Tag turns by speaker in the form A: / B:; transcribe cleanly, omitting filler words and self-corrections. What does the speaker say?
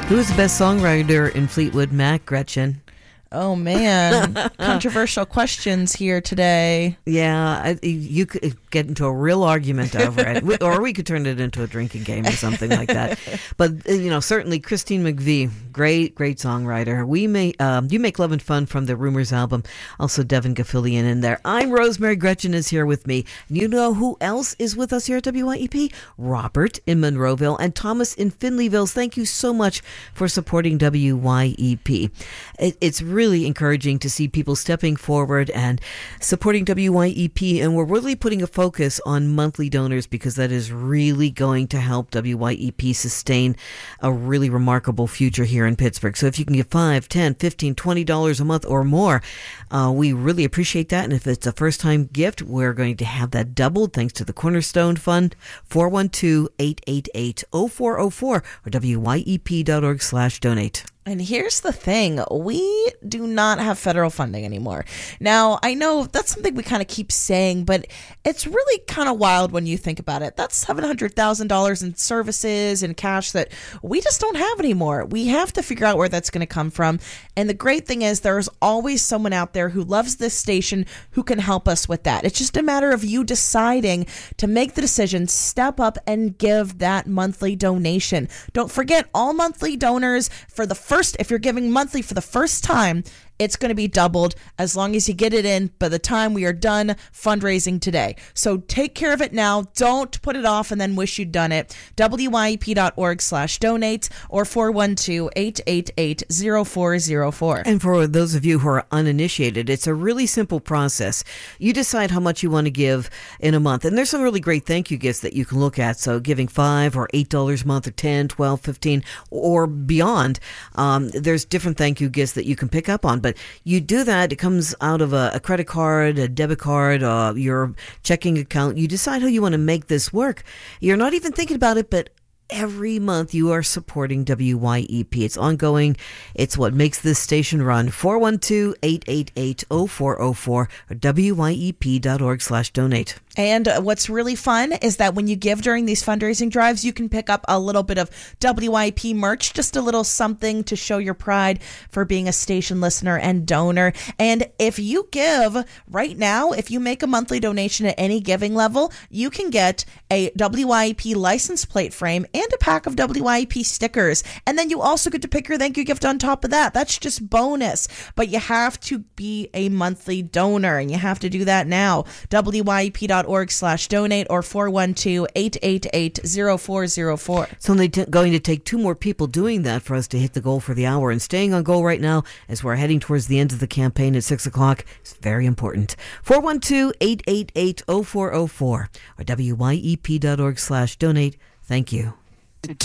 A: Who's the best songwriter in Fleetwood Mac, Gretchen?
B: Oh, man. Controversial questions here today.
A: Yeah, you could get into a real argument over it. Or we could turn it into a drinking game or something like that. But, certainly Christine McVie, great songwriter. You Make Love and Fun from the Rumors album. Also Devin Gaffilian in there. I'm Rosemary. Gretchen is here with me. You know who else is with us here at WYEP? Robert in Monroeville and Thomas in Finleyville. Thank you so much for supporting WYEP. It's really encouraging to see people stepping forward and supporting WYEP, and we're really putting a focus on monthly donors because that is really going to help WYEP sustain a really remarkable future here in Pittsburgh. So if you can give $5, $10, $15, $20 a month or more, we really appreciate that. And if it's a first-time gift, we're going to have that doubled thanks to the Cornerstone Fund, 412-888-0404 or wyep.org/donate.
B: And here's the thing. We do not have federal funding anymore. Now, I know that's something we kind of keep saying, but it's really kind of wild when you think about it. That's $700,000 in services and cash that we just don't have anymore. We have to figure out where that's going to come from. And the great thing is there's always someone out there who loves this station who can help us with that. It's just a matter of you deciding to make the decision, step up and give that monthly donation. Don't forget, all monthly donors for the if you're giving monthly for the first time, it's going to be doubled as long as you get it in by the time we are done fundraising today. So take care of it now. Don't put it off and then wish you'd done it. wyep.org/donate or 412-888-0404.
A: And for those of you who are uninitiated, it's a really simple process. You decide how much you want to give in a month. And there's some really great thank you gifts that you can look at. So giving $5 or $8 a month or $10, $12, $15 or beyond. There's different thank you gifts that you can pick up on. But you do that, it comes out of a credit card, a debit card, your checking account. You decide how you want to make this work. You're not even thinking about it, but every month you are supporting WYEP. It's ongoing. It's what makes this station run. 412-888-0404 or wyep.org/donate.
B: And what's really fun is that when you give during these fundraising drives, you can pick up a little bit of WYP merch, just a little something to show your pride for being a station listener and donor. And if you give right now, if you make a monthly donation at any giving level, you can get a WYP license plate frame and a pack of WYP stickers. And then you also get to pick your thank you gift on top of that. That's just bonus. But you have to be a monthly donor, and you have to do that now. wyep.org/donate or 412-888-0404.
A: It's only going to take two more people doing that for us to hit the goal for the hour. And staying on goal right now as we're heading towards the end of the campaign at 6 o'clock is very important. 412-888-0404 or wyep.org/donate. Thank you.